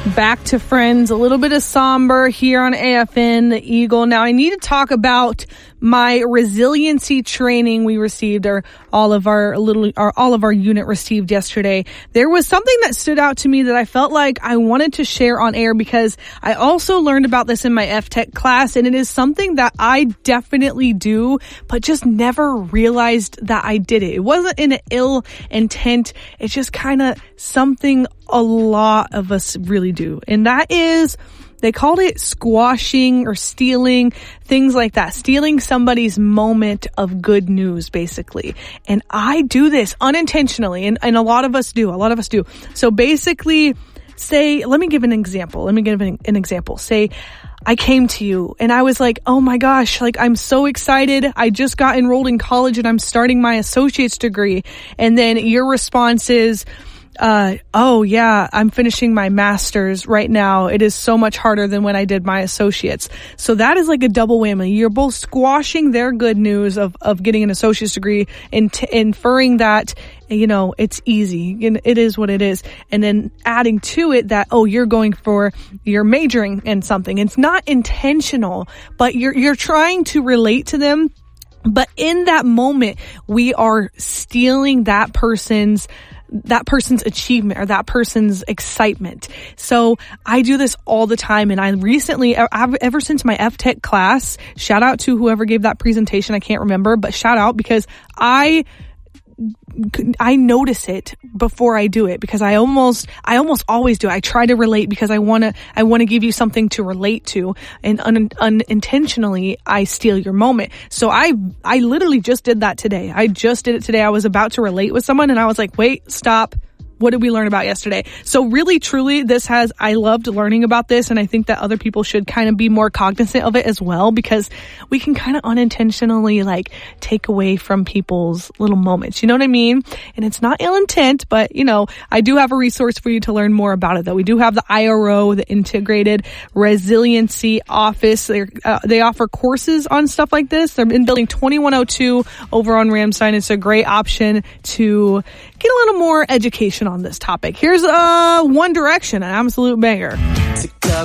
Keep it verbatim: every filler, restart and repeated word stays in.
Back to Friends, a little bit of somber here on A F N, the Eagle. Now, I need to talk about my resiliency training we received, or all of our little, or all of our unit received yesterday. There was something that stood out to me that I felt like I wanted to share on air, because I also learned about this in my F Tech class, and it is something that I definitely do, but just never realized that I did it. It wasn't in an ill intent. It's just kind of something a lot of us really do. And that is, they called it squashing or stealing, things like that. Stealing somebody's moment of good news, basically. And I do this unintentionally, and, and a lot of us do. A lot of us do. So basically, say, let me give an example. Let me give an, an example. Say, I came to you and I was like, oh my gosh, like I'm so excited. I just got enrolled in college and I'm starting my associate's degree. And then your response is, Uh, oh yeah, I'm finishing my master's right now. It is so much harder than when I did my associates. So that is like a double whammy. You're both squashing their good news of, of getting an associate's degree and t- inferring that, you know, it's easy and it is what it is. And then adding to it that, oh, you're going for, you're majoring in something. It's not intentional, but you're, you're trying to relate to them. But in that moment, we are stealing that person's that person's achievement or that person's excitement. So I do this all the time. And I recently, I've, ever since my F Tech class, shout out to whoever gave that presentation. I can't remember, but shout out, because I, I notice it before I do it, because I almost, I almost always do. I try to relate because I want to, I want to give you something to relate to, and un, unintentionally I steal your moment. So I, I literally just did that today. I just did it today. I was about to relate with someone and I was like, wait, stop. What did we learn about yesterday? So really, truly, this has, I loved learning about this, and I think that other people should kind of be more cognizant of it as well, because we can kind of unintentionally like take away from people's little moments. You know what I mean? And it's not ill intent, but you know, I do have a resource for you to learn more about it, though. We do have the I R O, the Integrated Resiliency Office. They're, uh, they offer courses on stuff like this. They're in building twenty-one oh two over on Ramstein. It's a great option to get a little more education on this topic. Here's uh One Direction, an absolute banger. Sick of